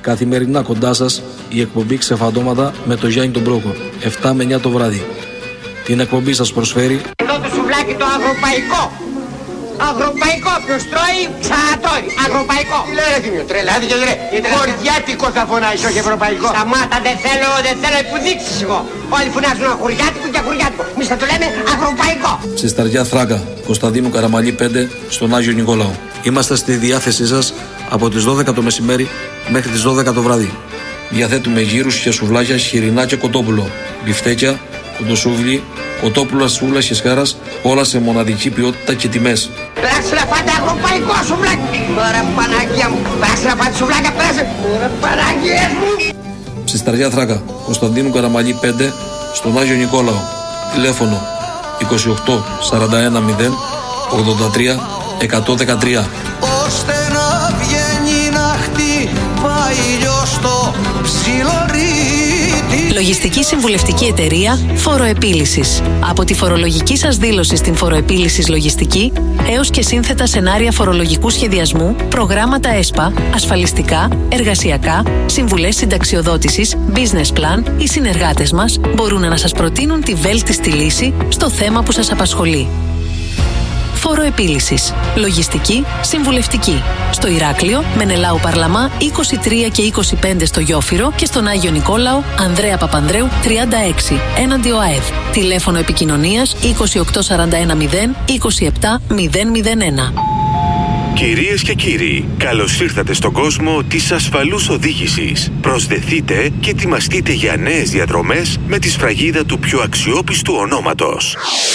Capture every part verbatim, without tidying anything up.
Καθημερινά κοντά σας η εκπομπή Ξεφαντώματα με το Γιάννη τον Πρόκο, επτά με εννιά το βράδυ. Την εκπομπή σας προσφέρει εδώ το σουβλάκι το αγροπαϊκό. Αγροπαϊκό, ποιος τρώει, ξανατρώει. Αγροπαϊκό. Τι λέει ρε Θήμιο, τρελάθηκε ρε. Χωριάτικο θα φωνάζεις, όχι ευρωπαϊκό. Σταμάτα, δεν θέλω, δεν θέλω υποδείξεις εγώ. Όλοι φωνάζουν χωριάτικο και χωριάτικο. Εμείς θα το λέμε αγροπαϊκό. στη Σταριά Θράκα, Κωνσταντίνου Καραμαλή πέντε, στον Άγιο Νικόλαο. Είμαστε στη διάθεσή σας από τις δώδεκα το μεσημέρι μέχρι τις δώδεκα το βράδυ. Διαθέτουμε γύρους και σουβλάκια, χοιρινά και κοτόπουλο, μπιφτέκια, κοντοσούβλι, κοτόπουλα, σούβλα και σκάρας, όλα σε μοναδική ποιότητα και τιμές. Πέρασε να φάτε αγροπαϊκό σουβλάκι. Ωραία Παναγία μου. Πέρασε να φάτε σουβλάκια, πέρασε. Ωραία Παναγίες μου. Στη Σταριά Θράκα, Κωνσταντίνου Καραμαλή πέντε, στον Άγιο Νικόλαο. Τηλέφωνο είκοσι οκτώ σαράντα ένα μηδέν ογδόντα τρία εκατόν δεκατρία. Ώστε να βγαίνει να χτυπάει λιώστο ψιλορίτη. Λογιστική συμβουλευτική εταιρεία Φοροεπίλυσης. Από τη φορολογική σας δήλωση στην Φοροεπίλυσης Λογιστική έως και σύνθετα σενάρια φορολογικού σχεδιασμού, προγράμματα ΕΣΠΑ, ασφαλιστικά, εργασιακά, συμβουλές συνταξιοδότησης, business plan, οι συνεργάτες μας μπορούν να σας προτείνουν τη βέλτιστη λύση στο θέμα που σας απασχολεί. Φοροεπίλυσης. Λογιστική, συμβουλευτική. Στο Ηράκλειο, Μενελάου Παρλαμά είκοσι τρία και είκοσι πέντε στο Γιόφυρο και στον Άγιο Νικόλαο, Ανδρέα Παπανδρέου τριάντα έξι, έναντι ΟΑΕΔ. Τηλέφωνο επικοινωνίας είκοσι οκτώ σαράντα ένα μηδέν είκοσι επτά μηδέν μηδέν ένα. Κυρίες και κύριοι, καλώς ήρθατε στον κόσμο της ασφαλούς οδήγησης. Προσδεθείτε και ετοιμαστείτε για νέες διαδρομές με τη σφραγίδα του πιο αξιόπιστου ονόματος.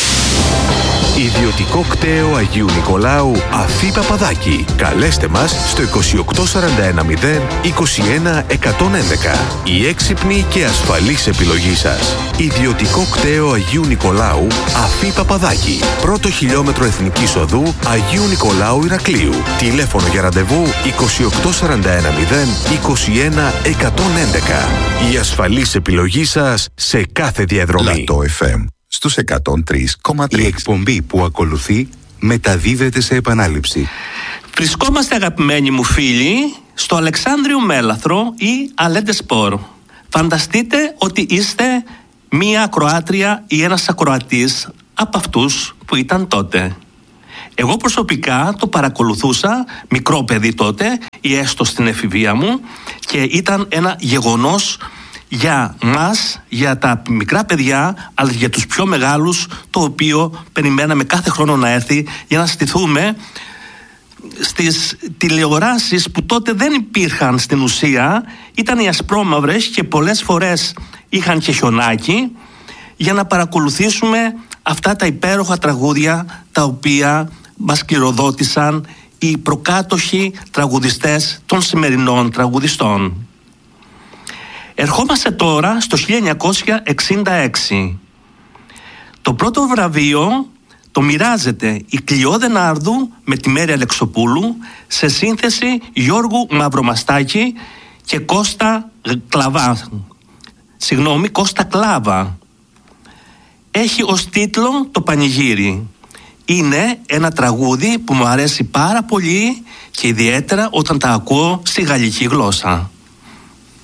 Ιδιωτικό κτέο Αγίου Νικολάου Αφή Παπαδάκη. Καλέστε μας στο είκοσι οκτώ σαράντα ένα μηδέν είκοσι ένα εκατόν έντεκα. Η έξυπνη και ασφαλής επιλογή σας. Ιδιωτικό κτέο Αγίου Νικολάου Αφή Παπαδάκη. Πρώτο χιλιόμετρο Εθνικής Οδού Αγίου Νικολάου Ηρακλείου. Τηλέφωνο για ραντεβού είκοσι οκτώ σαράντα ένα μηδέν είκοσι ένα εκατόν έντεκα. Η ασφαλής επιλογή σας σε κάθε διαδρομή. Λατό εφ εμ στους εκατόν τρία κόμμα τρία. Η εκπομπή που ακολουθεί μεταδίδεται σε επανάληψη. Βρισκόμαστε, αγαπημένοι μου φίλοι, στο Αλεξάνδριο Μέλαθρο ή Αλέντε Σπορ. Φανταστείτε ότι είστε μία ακροάτρια ή ένας ακροατής από αυτούς που ήταν τότε. Εγώ προσωπικά το παρακολουθούσα, μικρό παιδί τότε ή έστω στην εφηβεία μου, και ήταν ένα γεγονός για μας, για τα μικρά παιδιά, αλλά για τους πιο μεγάλους, το οποίο περιμέναμε κάθε χρόνο να έρθει για να στηθούμε στις τηλεοράσεις που τότε δεν υπήρχαν στην ουσία, ήταν οι ασπρόμαυρες και πολλές φορές είχαν και χιονάκι, για να παρακολουθήσουμε αυτά τα υπέροχα τραγούδια τα οποία μας κληροδότησαν οι προκάτοχοι τραγουδιστές των σημερινών τραγουδιστών. Ερχόμαστε τώρα στο χίλια εννιακόσια εξήντα έξι. Το πρώτο βραβείο το μοιράζεται η Κλειό Δενάρδου με τη Μέρη Αλεξοπούλου σε σύνθεση Γιώργου Μαυρομαστάκη και Κώστα Κλαβά. Συγγνώμη, Κώστα Κλάβα. Έχει ως τίτλο το Πανηγύρι. Είναι ένα τραγούδι που μου αρέσει πάρα πολύ και ιδιαίτερα όταν τα ακούω στη γαλλική γλώσσα.